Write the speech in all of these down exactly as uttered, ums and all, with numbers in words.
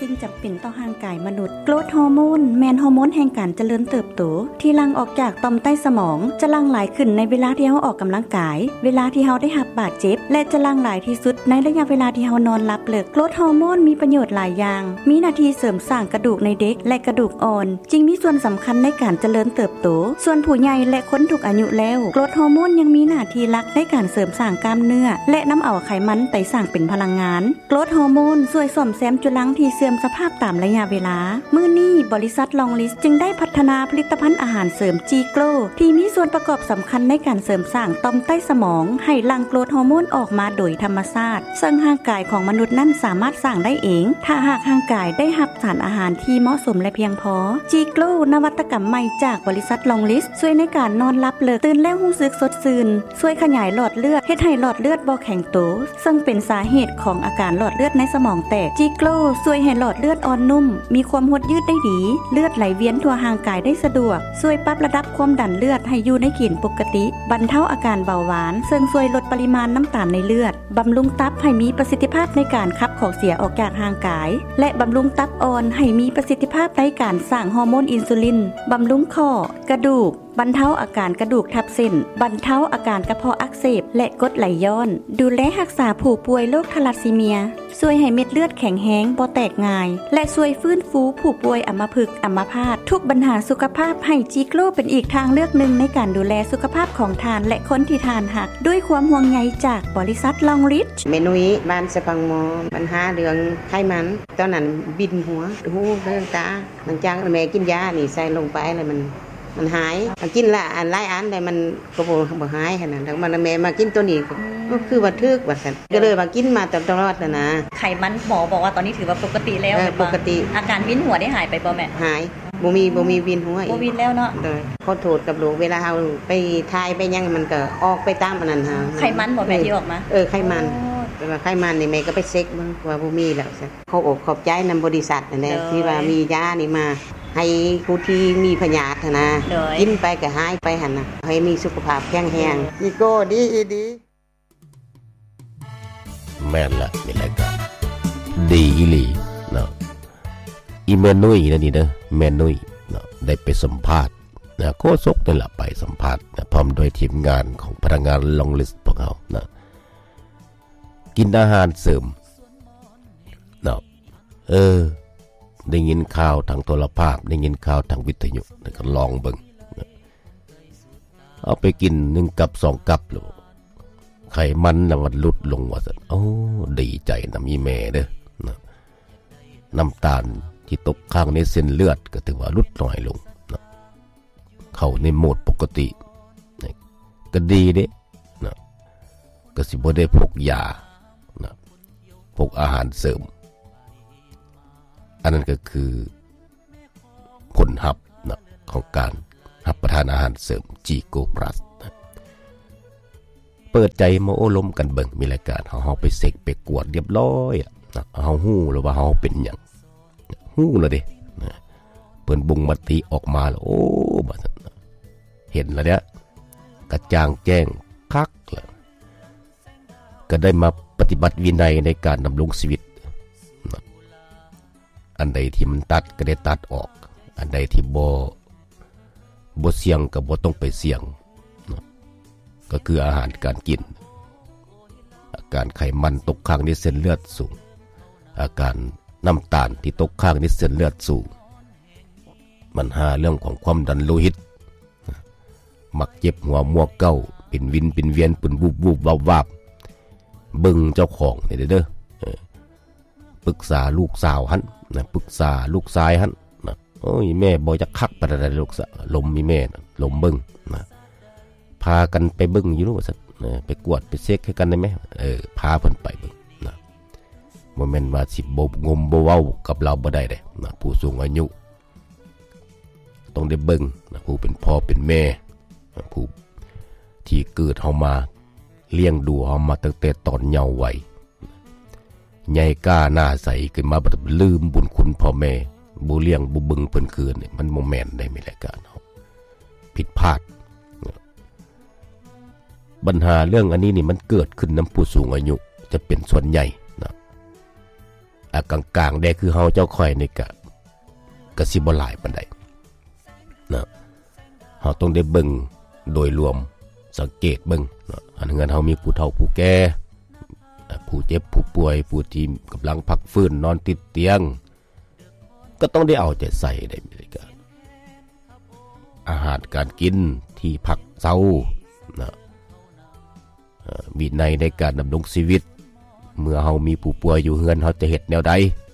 สิ่งจำเป็นต่อร่างกายมนุษย์โกรทฮอร์โมนแม่นฮอร์โมนแห่งการเจริญเติบโตที่หลั่งออกจากต่อมใต้สมองจะหลั่งหลายขึ้นในเวลาที่เฮาออกกำลังกายเวลาที่เฮาได้รับบาดเจ็บและจะหลั่งหลายที่สุดในระยะเวลาที่เฮานอนหลับลึกโกรทฮอร์โมนมีประโยชน์หลายอย่างมีหน้าที่เสริมสร้างกระดูกในเด็กและกระดูกอ่อนจึงมีส่วนสำคัญในการเจริญเติบโตส่วนผู้ใหญ่และคนทุกอายุแล้วโกรทฮอร์โมนยังมีหน้าที่หลักในการเสริมสร้างกล้ามเนื้อและนำเอาไขมันไปสร้างเป็นพลังงานโกรทฮอร์โมนช่วยซ่อมแซมจุลังที่เสื่อมสภาพตามระยะเวลามื้อนี้บริษัทลองลิสจึงได้พัฒนาผลิตภัณฑ์อาหารเสริมจีโกลที่มีส่วนประกอบสำคัญในการเสริมสร้างต่อมใต้สมองให้หลั่งโกรทฮอร์โมนออกมาโดยธรรมชาติซึ่งร่างกายของมนุษย์นั้นสามารถสร้างได้เองถ้าหากร่างกายได้รับสารอาหารที่เหมาะสมและเพียงพอจีโกลนวัตกรรมใหม่จากบริษัทลองลิสช่วยในการนอนหลับลึกตื่นแล้วรู้สึกสดชื่นช่วยขยายหลอดเลือดเฮ็ดให้หลอดเลือดบ่แข็งโตซึ่งเป็นสาเหตุของอาการหลอดเลือดในสมองแตกจีโกลช่วยให้หลอดเลือดอ่อนนุ่มมีความหดยืดได้ดีเลือดไหลเวียนทั่วร่างกายได้สะดวกช่วยปรับระดับความดันเลือดให้อยู่ในเกณฑ์ปกติบรรเทาอาการเบาหวานซึ่งช่วยลดปริมาณน้ำตาลในเลือดบำรุงตับให้มีประสิทธิภาพในการขับของเสียออกจากร่างกายและบำรุงตับอ่อนให้มีประสิทธิภาพในการสร้างฮอร์โมนอินซูลินบำรุงข้อกระดูกบรรเทาอาการกระดูกทับเส้นบรรเทาอาการกระเพาะอักเสบและกรดไหลย้อนดูแลรักษาผู้ป่วยโรคทาลัสซีเมียช่วยให้เม็ดเลือดแข็งแรงบ่แตกง่ายและช่วยฟื้นฟูผู้ป่วยอัมพฤกษ์อัมพาตทุกปัญหาสุขภาพให้จีโกลเป็นอีกทางเลือกหนึ่งในการดูแลสุขภาพของทานและคนที่ทานหักด้วยความห่วงใยจากบริษัทลองริชเมนุยบ้านสะพังมอปัญหาเรื่องไขมันตอนนั้นบินหัวหูเรื่องตาหลังจากแม่กินยานี่ใส่ลงไปแล้วมันมันหายกินละอันหลายอันแต่มันก็บ่บ่หายขนาดนั้นมันแม่มากินตัวนี้ก็คือว่าทึกว่าซั่นก็เลยว่ากินมาตลอดนะไขมันหมอบอกว่าตอนนี้ถือว่าปกติแล้วปกติอาการวินหัวได้หายไปบ่แม่หายบ่มีบ่มีวินหัวอีกบ่วินแล้วเนาะโดยขอโทษกับลูกเวลาเฮาไปทายไปยังมันก็ออกไปตามอันนั้นฮะไขมันบ่แม่ที่ออกมาเออไขมันแต่ว่าไขมันนี่แม่ก็ไปเช็คมันว่าบ่มีแล้วซั่นเขาอกขอบใจนำบริษัทนั่นแหละที่ว่ามียานี่มาให้ผู้ที่มีพยาธินะกินไปก็หายไปหั่นน่ะให้มีสุขภาพแข็งแรงอีโก้ดีดีแม่นละนี่แหละก็ดีอีหลีเนาะอีแม่นุ้ยนั่นนี่เด้อแม่นุ้ยเนาะได้ไปสัมภาษณ์นะโฆษกนั่นล่ะไปสัมภาษณ์นะพร้อมด้วยทีมงานของพนักงานลองลิสต์พวกเฮานะกินอาหารเสริมเนาะเออได้ยินข่าวทางโทรภาพได้ยินข่าวทางวิทยุแล้วก็ลองเบิ่งเอาไปกินหนึ่งกับสองกับแล้วไขมันน่ะมันลดลงว่าซั่นโอ้ดีใจนำอีแม่เด้อนะน้ำตาลที่ตกค้างในเส้นเลือดก็ถือว่าลดน้อยลงนะเข้าในโหมดปกตินะก็ดีเด้นะก็สิบ่ได้พกยานะพกอาหารเสริมอันนั้นก็คือผลลัพธ์นะของการรับประทานอาหารเสริมจีโกพลัสนะเปิดใจมาโอ้ล้มกันเบิ่งมีรายการเฮาไปเซ็กไปกวดเรียบร้อยอ่ะนะเฮาฮู้แล้วว่าเฮาเป็นหยังฮู้แล้วเด้นะเพิ่นบ่งมติออกมาแล้วโอ้บัดนั้นเห็นแล้วเนี่ยกระจ่างแจ้งคักแล้วก็ได้มาปฏิบัติวินัยในการดำรงชีวิตอันใดที่มันตัดก็ได้ตัดออกอันใดที่บ่บ่เสี่ยงก็บ่ต้องไปเสี่ยงก็คืออาหารการกินอาการไขมันตกค้างในเส้นเลือดสูงอาการน้ำตาลที่ตกค้างในเส้นเลือดสูงมันหาเรื่องของความดันโลหิตมักเจ็บหัวมัวเก้าเป็นวินเป็นเวียนเป็นวูบวูบวาบวาบเบิ่งเจ้าของนี่เด้อปรึกษาลูกสาวหั่นนะปรึกษาลูกชายหั่นนะโอ้ยแม่บ่จะคักปานใดลูกสาวลมมีแม่นะลมเบิ่งนะพากันไปเบิ่งอยู่ว่าซั่นนะไปกวดไปเช็คให้กันได้มั้ยเออพาเพิ่นไปเบิ่งนะบ่แม่นว่าสิบ่งมบ่เว้ากับเราบ่ได้เด้นะผู้สูงอายุต้องได้เบิ่งนะผู้เป็นพ่อเป็นแม่ผู้ที่เกิดเฮามาเลี้ยงดูเฮามาตั้งแต่ตอนเยาว์วัยใหญ่กล้าหน้าใสขึ้นมาบ่ลืมบุญคุณพ่อแม่บ่เลี้ยงบ่บึงเพิ่นคืนนี่มันบ่แม่นได้มีรายการเฮาผิดพลาดปัญหาเรื่องอันนี้นี่มันเกิดขึ้นนำผู้สูงอายุจะเป็นส่วนใหญ่นะอ่ะกลางๆได้คือเฮาเจ้าข่อยนี่ก็ก็สิบ่หลายปานใดเนาะเฮาต้องได้เบิ่งโดยรวมสังเกตเบิ่งเนาะอันงั้นเฮามีผู้เฒ่าผู้แก่ผู้เจ็บผู้ป่วยผู้ที่กำลังพักฟื้นนอนติดเตียงก็ต้องได้เอาใจใส่ได้มีการอาหารการกินที่พักเช้านะวินัยในการดำรงชีวิตเมื่อเฮามีผู้ป่วยอยู่เฮือนเฮาจะเฮ็ดแนวใด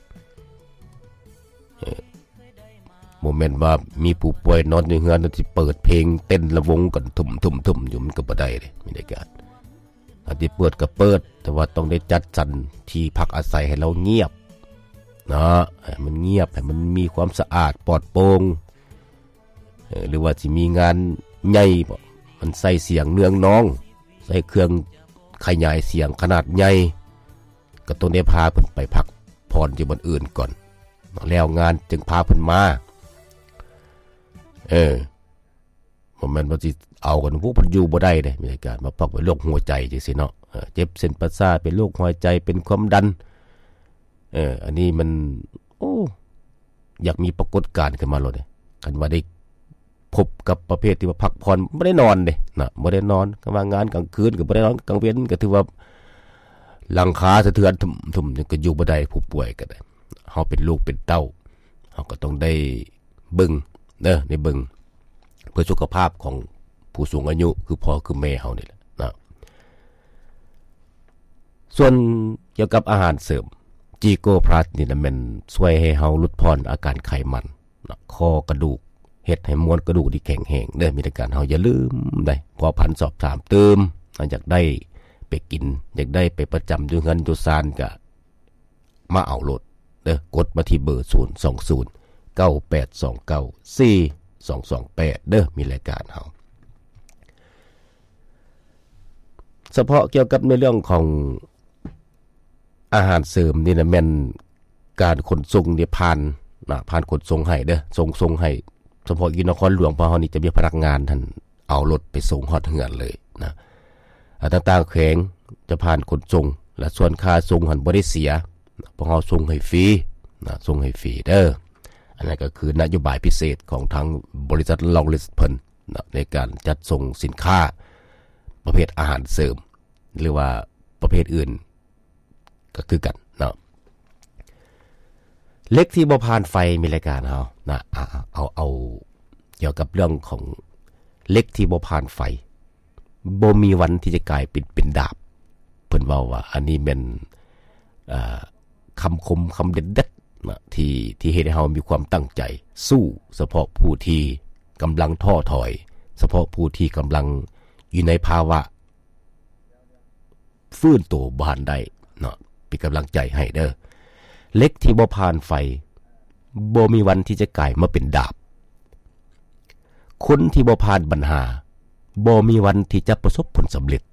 โมเมนต์ว่ามีผู้ป่วยนอนอยู่เฮือนสิเปิดเพลงเต้นระวงกันทุ่มๆๆอยู่มันก็บ่ได้เด้มีในการอันที่เปิดก็เปิดแต่ว่าต้องได้จัดสรรที่พักอาศัยให้เราเงียบเนาะให้มันเงียบให้มันมีความสะอาดปลอดโปร่งหรือว่าสิมีงานใหญ่บ่มันใส่เสียงเนืองน้องใส่เครื่องขยายเสียงขนาดใหญ่ก็ต้องได้พาเพิ่นไปพักผ่อนที่บนอื่นก่อนแล้วงานจึงพาเพิ่นมาเออบ่แม่นว่าสิเอากันพวกเพิ่นอยู่บ่ได้เด้มีการมาพักไว้โรคหัวใจจังซี่เนาะเออเจ็บเส้นประสาทเป็นโรคหัวใจเป็นความดันเอออันนี้มันโอ้อยากมีปรากฏการณ์ขึ้นมาโลดเด้คันว่าได้พบกับประเภทที่ว่าพักผ่อนบ่ได้นอนเด้น่ะบ่ได้นอนก็ว่างานกลางคืนก็บ่ได้นอนกลางเว้นก็ถือว่าหลังคาสะเทือนทุ่มๆก็อยู่บ่ได้ผู้ป่วยก็ได้เฮาเป็นลูกเป็นเต้าเฮาก็ต้องได้เบิ่งเด้อได้เบิ่งเพื่อสุขภาพของผู้สูงอายุคือพ่อคือแม่เฮานี่แหละนะส่วนเกี่ยวกับอาหารเสริมจีโกพลัสนี่นะมันช่วยให้เฮาลดพรอาการไขมันนะข้อกระดูกเฮ็ดให้มวลกระดูกที่แข็งแรงเด้อมีแต่การเฮาอย่าลืมได้พอพันสอบถามเติมอยากได้ไปกินอยากได้ไปประจำอยู่เงินอยู่ซานก็มาเอาโลดเด้อกดมาที่เบอร์ศูนย์ สอง ศูนย์ เก้า แปด สอง เก้า สี่ สอง สอง แปดเด้อมีรายการเฮาเฉพาะเกี่ยวกับในเรื่องของอาหารเสริมนี่นะแม่นการขนส่งเนี่ยผ่านนะผ่านขนส่งให้เด้อส่งส่งให้เฉพาะอยู่นครหลวงพอเฮานี่จะมีพนักงานท่านเอารถไปส่งฮอดเฮือนเลยนะต่างๆแขวงจะผ่านขนส่งและส่วนค่าส่งหันบ่ได้เสียเพราะเฮาส่งให้ฟรีนะส่งให้ฟรีเด้ออันนั้นก็คือนโยบายพิเศษของทางบริษัทลองลิสเพิ่นนะในการจัดส่งสินค้าประเภทอาหารเสริมหรือว่าประเภทอื่นก็คือกันเนาะเล็กที่บ่ผ่านไฟมีรายการเฮานะเอาเอาเอาเกี่ยวกับเรื่องของเล็กที่บ่ผ่านไฟบ่มีวันที่จะกลายเป็นเป็นดาบเพิ่นเว้าว่าอันนี้แม่นเอ่อคำคมคำเด็ดๆนะที่ที่เฮ็ดให้เฮามีความตั้งใจสู้เฉพาะผู้ที่กำลังท้อถอยเฉพาะผู้ที่กำลังอยู่ในภาวะฟื้นตัวบ่ทันได้เนาะเป็นกำลังใจให้เด้อเล็กที่บ่ผ่านไฟบ่มีวันที่จะกลายมาเป็นดาบคนที่บ่ผ่านปัญหาบ่มีวันที่จะประสบผลสำเร็จ